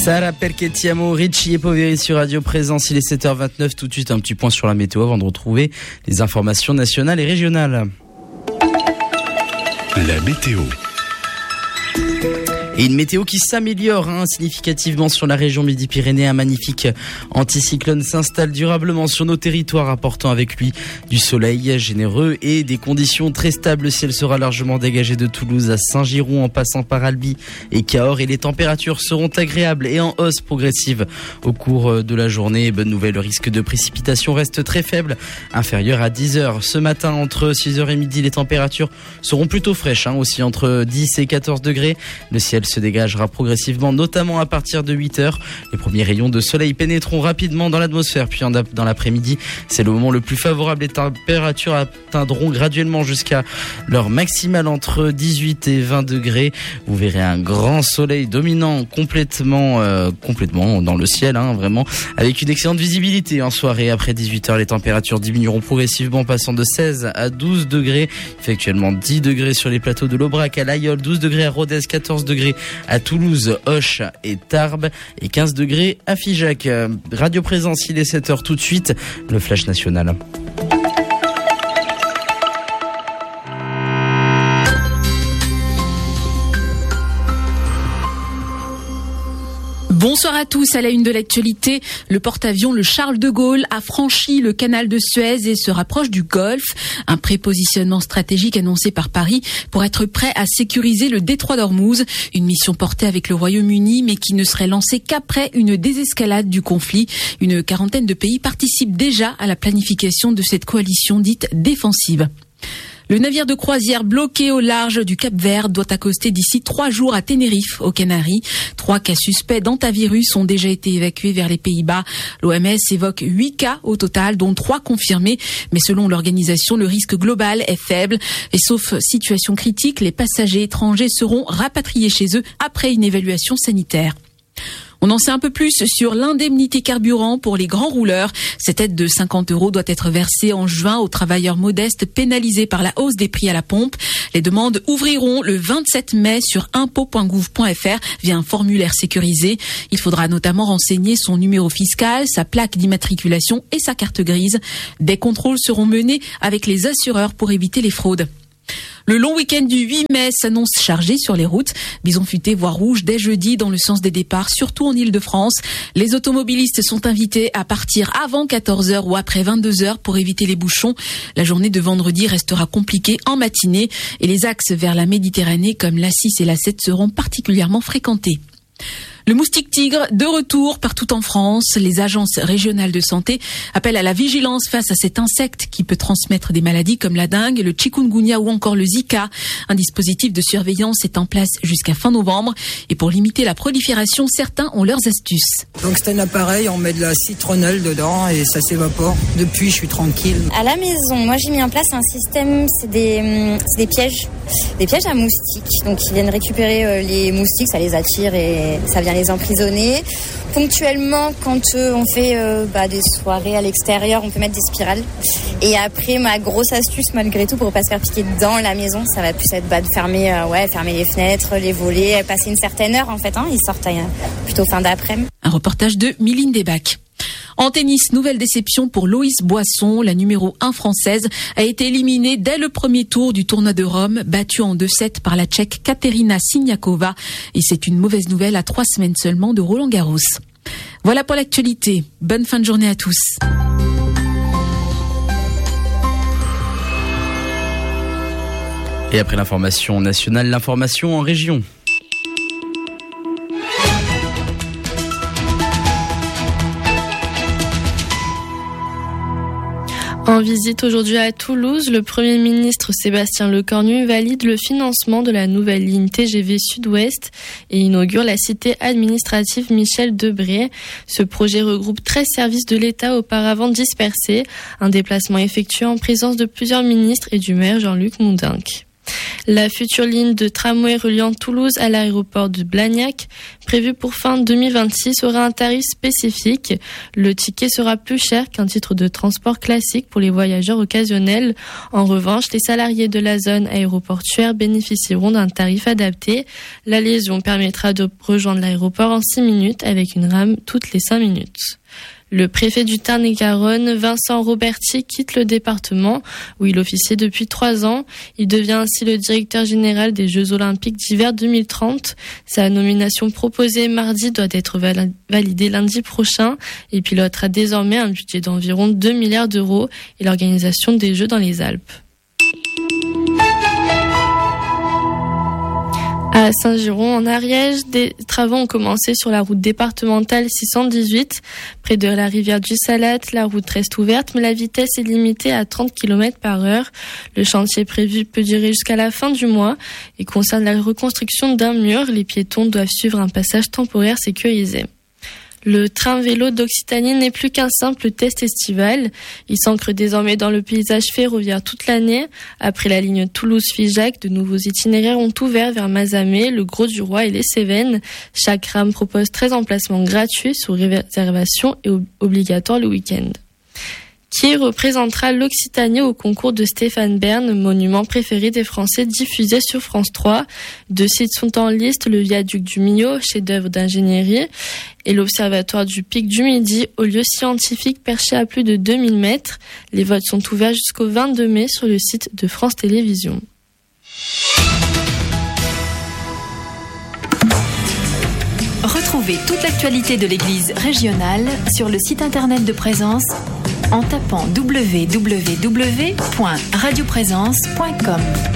Sara perché ti amo, Richie et Poveri sur Radio Présence, il est 7h29, tout de suite un petit point sur la météo avant de retrouver les informations nationales et régionales. La météo. Et une météo qui s'améliore significativement sur la région Midi-Pyrénées. Un magnifique anticyclone s'installe durablement sur nos territoires, apportant avec lui du soleil généreux et des conditions très stables. Le ciel sera largement dégagé de Toulouse à Saint-Giron en passant par Albi et Cahors. Et les températures seront agréables et en hausse progressive au cours de la journée. Bonne nouvelle, le risque de précipitation reste très faible, inférieur à 10 heures. Ce matin, entre 6h et midi, les températures seront plutôt fraîches, aussi entre 10 et 14 degrés. Le ciel se dégagera progressivement, notamment à partir de 8h. Les premiers rayons de soleil pénétreront rapidement dans l'atmosphère, puis dans l'après-midi, c'est le moment le plus favorable. Les températures atteindront graduellement jusqu'à leur maximale entre 18 et 20 degrés. Vous verrez un grand soleil dominant complètement dans le ciel, vraiment, avec une excellente visibilité en soirée. Après 18h, les températures diminueront progressivement, passant de 16 à 12 degrés. Il fait actuellement 10 degrés sur les plateaux de l'Aubrac, à l'Aïol, 12 degrés à Rodez, 14 degrés à Toulouse, Auch et Tarbes et 15 degrés à Figeac. Radio Présence, il est 7h tout de suite, le flash national. Bonsoir à tous. À la une de l'actualité, le porte-avions le Charles de Gaulle a franchi le canal de Suez et se rapproche du Golfe. Un prépositionnement stratégique annoncé par Paris pour être prêt à sécuriser le détroit d'Ormuz. Une mission portée avec le Royaume-Uni mais qui ne serait lancée qu'après une désescalade du conflit. Une quarantaine de pays participent déjà à la planification de cette coalition dite défensive. Le navire de croisière bloqué au large du Cap-Vert doit accoster d'ici 3 jours à Tenerife, aux Canaries. 3 cas suspects d'hantavirus ont déjà été évacués vers les Pays-Bas. L'OMS évoque 8 cas au total, dont 3 confirmés. Mais selon l'organisation, le risque global est faible. Et sauf situation critique, les passagers étrangers seront rapatriés chez eux après une évaluation sanitaire. On en sait un peu plus sur l'indemnité carburant pour les grands rouleurs. Cette aide de 50 € doit être versée en juin aux travailleurs modestes pénalisés par la hausse des prix à la pompe. Les demandes ouvriront le 27 mai sur impôts.gouv.fr via un formulaire sécurisé. Il faudra notamment renseigner son numéro fiscal, sa plaque d'immatriculation et sa carte grise. Des contrôles seront menés avec les assureurs pour éviter les fraudes. Le long week-end du 8 mai s'annonce chargé sur les routes. Bison futé voie rouge dès jeudi dans le sens des départs, surtout en Île-de-France. Les automobilistes sont invités à partir avant 14h ou après 22h pour éviter les bouchons. La journée de vendredi restera compliquée en matinée et les axes vers la Méditerranée comme l'A6 et l'A7 seront particulièrement fréquentés. Le moustique tigre de retour partout en France. Les agences régionales de santé appellent à la vigilance face à cet insecte qui peut transmettre des maladies comme la dengue, le chikungunya ou encore le Zika. Un dispositif de surveillance est en place jusqu'à fin novembre. Et pour limiter la prolifération, certains ont leurs astuces. Donc c'est un appareil, on met de la citronnelle dedans et ça s'évapore. Depuis, je suis tranquille. À la maison, moi j'ai mis en place un système, c'est des pièges à moustiques. Donc ils viennent récupérer les moustiques, ça les attire et ça vient les emprisonner. Ponctuellement, quand on fait des soirées à l'extérieur, on peut mettre des spirales. Et après, ma grosse astuce, malgré tout, pour ne pas se faire piquer dans la maison, ça va plus être de fermer les fenêtres, les volets, passer une certaine heure en fait. Ils sortent plutôt fin d'après-midi. Un reportage de Miline Desbacs. En tennis, nouvelle déception pour Loïs Boisson. La numéro 1 française a été éliminée dès le premier tour du tournoi de Rome, battue en 2-7 par la Tchèque Kateřina Siniakova. Et c'est une mauvaise nouvelle à 3 semaines seulement de Roland-Garros. Voilà pour l'actualité. Bonne fin de journée à tous. Et après l'information nationale, l'information en région. En visite aujourd'hui à Toulouse, le Premier ministre Sébastien Lecornu valide le financement de la nouvelle ligne TGV Sud-Ouest et inaugure la cité administrative Michel Debré. Ce projet regroupe 13 services de l'État auparavant dispersés. Un déplacement effectué en présence de plusieurs ministres et du maire Jean-Luc Moundinck. La future ligne de tramway reliant Toulouse à l'aéroport de Blagnac, prévue pour fin 2026, aura un tarif spécifique. Le ticket sera plus cher qu'un titre de transport classique pour les voyageurs occasionnels. En revanche, les salariés de la zone aéroportuaire bénéficieront d'un tarif adapté. La liaison permettra de rejoindre l'aéroport en 6 minutes avec une rame toutes les 5 minutes. Le préfet du Tarn-et-Garonne, Vincent Roberti, quitte le département où il officiait depuis 3 ans. Il devient ainsi le directeur général des Jeux Olympiques d'hiver 2030. Sa nomination proposée mardi doit être validée lundi prochain et pilotera désormais un budget d'environ 2 milliards d'euros et l'organisation des Jeux dans les Alpes. À Saint-Giron, en Ariège, des travaux ont commencé sur la route départementale 618. Près de la rivière du Salat, la route reste ouverte, mais la vitesse est limitée à 30 km/h. Le chantier prévu peut durer jusqu'à la fin du mois et concerne la reconstruction d'un mur. Les piétons doivent suivre un passage temporaire sécurisé. Le train vélo d'Occitanie n'est plus qu'un simple test estival. Il s'ancre désormais dans le paysage ferroviaire toute l'année. Après la ligne Toulouse-Figeac, de nouveaux itinéraires ont ouvert vers Mazamet, le Grau-du-Roi et les Cévennes. Chaque rame propose 13 emplacements gratuits sous réservation et obligatoire le week-end. Qui représentera l'Occitanie au concours de Stéphane Bern, monument préféré des Français diffusé sur France 3. 2 sites sont en liste, le viaduc du Millau, chef-d'œuvre d'ingénierie, et l'observatoire du Pic du Midi, au lieu scientifique perché à plus de 2000 mètres. Les votes sont ouverts jusqu'au 22 mai sur le site de France Télévisions. Retrouvez toute l'actualité de l'Église régionale sur le site internet de Présence en tapant www.radioprésence.com.